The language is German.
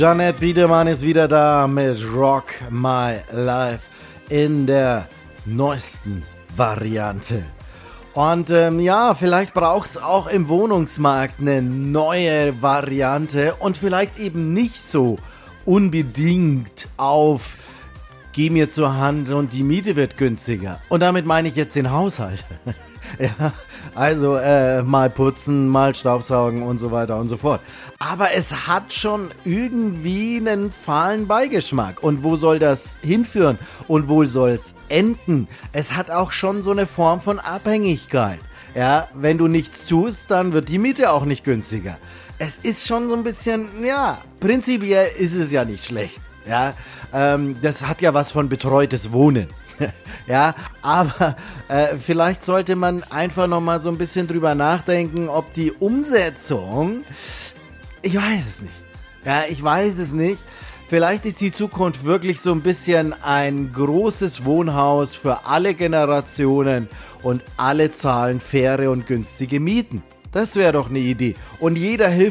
Jeanette Biedemann ist wieder da mit Rock My Life in der neuesten Variante. Und vielleicht braucht es auch im Wohnungsmarkt eine neue Variante und vielleicht eben nicht so unbedingt auf geh mir zur Hand und die Miete wird günstiger. Und damit meine ich jetzt den Haushalt. Ja, also mal putzen, mal Staubsaugen und so weiter und so fort. Aber es hat schon irgendwie einen fahlen Beigeschmack. Und wo soll das hinführen? Und wo soll es enden? Es hat auch schon so eine Form von Abhängigkeit. Ja, wenn du nichts tust, dann wird die Miete auch nicht günstiger. Es ist schon so ein bisschen, ja, prinzipiell ist es ja nicht schlecht. Ja, das hat ja was von betreutes Wohnen. Ja, aber vielleicht sollte man einfach nochmal so ein bisschen drüber nachdenken, ob die Umsetzung, ich weiß es nicht. Ja, ich weiß es nicht. Vielleicht ist die Zukunft wirklich so ein bisschen ein großes Wohnhaus für alle Generationen und alle zahlen faire und günstige Mieten. Das wäre doch eine Idee. Und jeder hilft